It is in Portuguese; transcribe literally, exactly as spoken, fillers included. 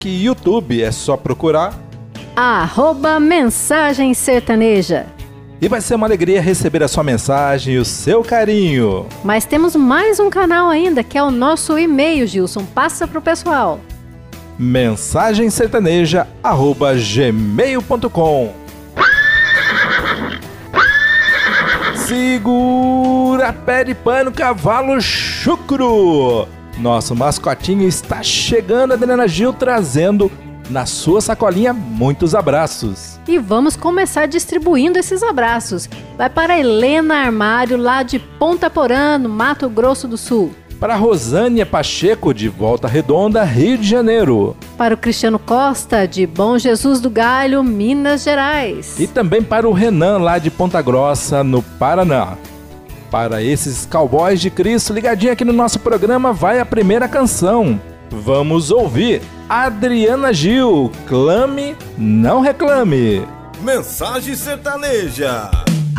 que YouTube é só procurar Arroba Mensagem Sertaneja. e vai ser uma alegria receber a sua mensagem e o seu carinho. Mas temos mais um canal ainda, que é o nosso e-mail, Gilson. Passa pro pessoal. mensagem sertaneja arroba gmail ponto com. Segura pé de pano, cavalo chucro! Nosso mascotinho está chegando, Adriana Gil, trazendo na sua sacolinha muitos abraços. E vamos começar distribuindo esses abraços. Vai para Helena Armário, lá de Ponta Porã, no Mato Grosso do Sul. Para Rosânia Pacheco, de Volta Redonda, Rio de Janeiro. Para o Cristiano Costa, de Bom Jesus do Galho, Minas Gerais. E também para o Renan, lá de Ponta Grossa, no Paraná. Para esses cowboys de Cristo, ligadinho aqui no nosso programa, vai a primeira canção. Vamos ouvir Adriana Gil, Clame, Não Reclame. Mensagem Sertaneja.